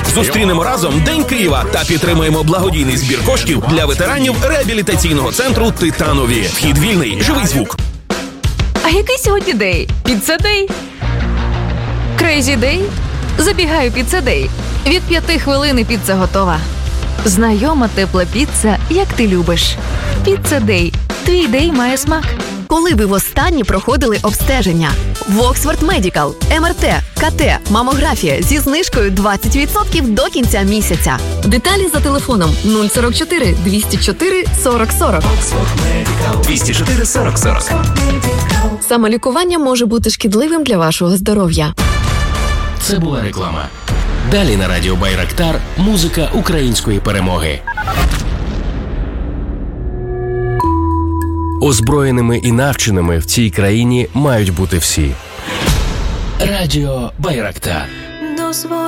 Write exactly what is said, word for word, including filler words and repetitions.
Зустрінемо разом День Києва та підтримуємо благодійний збір коштів для ветеранів реабілітаційного центру «Титанові». Вхід вільний, живий звук. А який сьогодні день? Піцца-дей? Крейзі-дей? Забігаю піцца-дей. Від п'яти хвилин і піца готова. Знайома тепла піца, як ти любиш. Піцца-дей. Твій дей має смак. Коли ви востаннє проходили обстеження? В Оксфорд Медікал. ем ер те, ка те, мамографія зі знижкою двадцять відсотків до кінця місяця. Деталі за телефоном нуль сорок чотири двісті чотири сорок сорок. двісті чотири сорок сорок. Самолікування може бути шкідливим для вашого здоров'я. Це була реклама. Далі на радіо Байрактар музика української перемоги. Озброєними і навченими в цій країні мають бути всі. Радіо Байрактар.